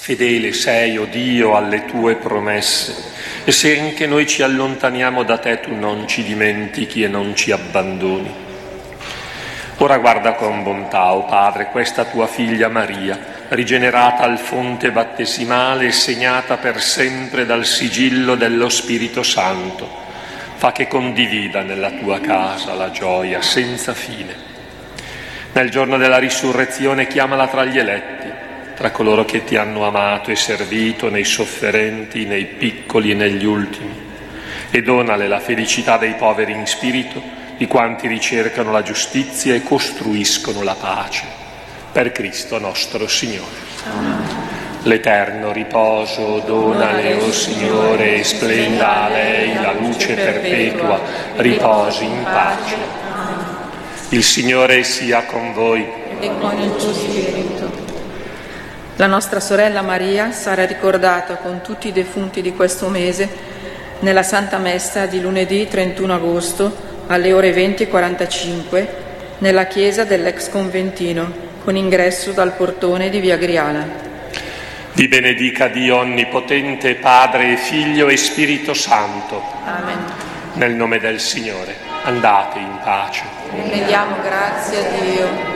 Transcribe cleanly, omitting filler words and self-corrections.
Fedele sei, o Dio, alle tue promesse, e se anche noi ci allontaniamo da te, tu non ci dimentichi e non ci abbandoni. Ora guarda con bontà, o Padre, questa tua figlia Maria, rigenerata al fonte battesimale e segnata per sempre dal sigillo dello Spirito Santo. Fa che condivida nella tua casa la gioia senza fine. Nel giorno della risurrezione chiamala tra gli eletti, tra coloro che ti hanno amato e servito nei sofferenti, nei piccoli e negli ultimi, e donale la felicità dei poveri in spirito, di quanti ricercano la giustizia e costruiscono la pace. Per Cristo nostro Signore. L'eterno riposo donale, o Signore, e splenda a lei la luce perpetua, riposi in pace. Il Signore sia con voi. E con il tuo spirito. La nostra sorella Maria sarà ricordata con tutti i defunti di questo mese nella Santa Messa di lunedì 31 agosto alle ore 20:45 nella chiesa dell'ex conventino, con ingresso dal portone di via Griala. Vi benedica Dio Onnipotente, Padre e Figlio e Spirito Santo. Amen. Nel nome del Signore, andate in pace. Rendiamo grazie a Dio.